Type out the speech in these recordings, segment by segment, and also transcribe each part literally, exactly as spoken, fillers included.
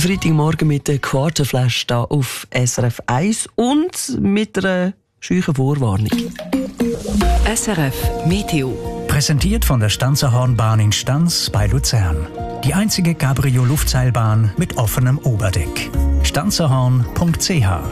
Der Freitagmorgen mit der Quarterflash da auf S R F eins und mit einer scheuchen Vorwarnung. S R F Meteo. Präsentiert von der Stanzerhornbahn in Stanz bei Luzern. Die einzige Cabrio-Luftseilbahn mit offenem Oberdeck. stanzerhorn punkt c h.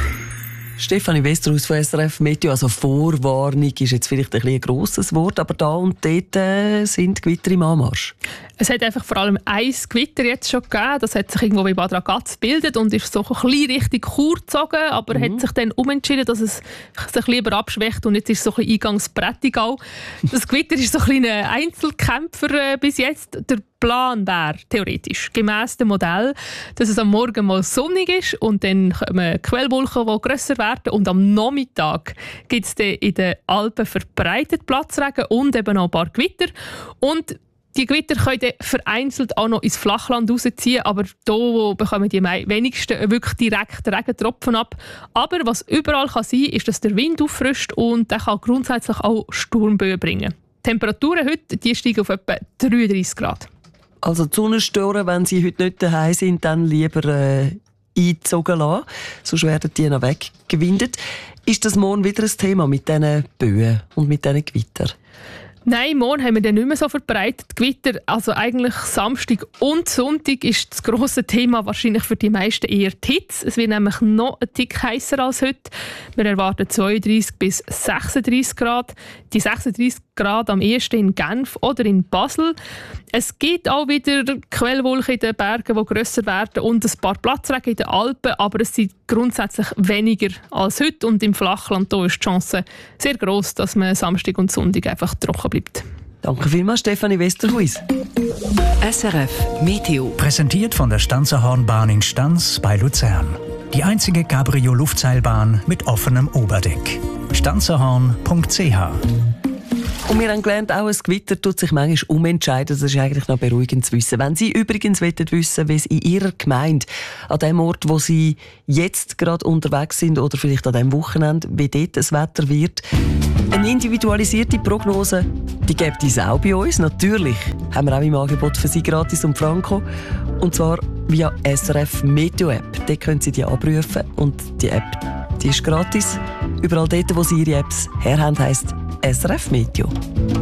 Stefanie Westerhaus von S R F Meteo. Also Vorwarnung ist jetzt vielleicht ein, ein grosses Wort, aber da und dort äh, sind Gewitter im Anmarsch. Es hat einfach vor allem ein Gewitter jetzt schon gegeben. Das hat sich irgendwo bei Bad Ragaz gebildet und ist so ein bisschen Richtung Chur gezogen, aber mhm. hat sich dann umentschieden, dass es sich lieber abschwächt und jetzt ist es so ein bisschen Eingangs Prättigau. Das Gewitter ist so ein bisschen ein Einzelkämpfer äh, bis jetzt. Der Plan wäre theoretisch, gemäss dem Modell, dass es am Morgen mal sonnig ist und dann kommen Quellwolken, die grösser werden und am Nachmittag gibt es dann in den Alpen verbreitet Platzregen und eben auch ein paar Gewitter. Und die Gewitter können dann vereinzelt auch noch ins Flachland rausziehen, aber hier bekommen die wenigsten wirklich direkt Regentropfen ab. Aber was überall kann sein kann, ist, dass der Wind auffrischt und der kann grundsätzlich auch Sturmböen bringen. Die Temperaturen heute die steigen auf etwa dreiunddreissig Grad. Also die Sonne stören, wenn sie heute nicht daheim sind, dann lieber äh, eingezogen lassen, sonst werden die noch weggewindet. Ist das morgen wieder ein Thema mit diesen Böen und mit diesen Gewittern? Nein, morgen haben wir dann nicht mehr so verbreitet Gewitter. Also eigentlich Samstag und Sonntag ist das grosse Thema wahrscheinlich für die meisten eher die Hitze. Es wird nämlich noch ein Tick heißer als heute. Wir erwarten zweiunddreissig bis sechsunddreissig Grad. Die sechsunddreissig Grad am ehesten in Genf oder in Basel. Es gibt auch wieder Quellwolken in den Bergen, die grösser werden und ein paar Platzregen in den Alpen, aber es sind grundsätzlich weniger als heute und im Flachland da ist die Chance sehr gross, dass man Samstag und Sonntag einfach trocken bleibt. Danke vielmals, Stefanie Westerhuis. S R F Meteo. Präsentiert von der Stanzerhornbahn in Stanz bei Luzern. Die einzige Cabrio-Luftseilbahn mit offenem Oberdeck. stanzerhorn punkt c h. Und wir haben gelernt, auch ein Gewitter tut sich manchmal umentscheiden. Das ist eigentlich noch beruhigend zu wissen. Wenn Sie übrigens wissen wollen, wie es in Ihrer Gemeinde, an dem Ort, wo Sie jetzt gerade unterwegs sind oder vielleicht an diesem Wochenende, wie dort das Wetter wird, eine individualisierte Prognose, die gibt es auch bei uns. Natürlich haben wir auch im Angebot für Sie gratis und franko. Und zwar via S R F Meteo App. Dort können Sie die abrufen und die App, die ist gratis. Überall dort, wo Sie Ihre Apps her haben, heisst S R F Meteo.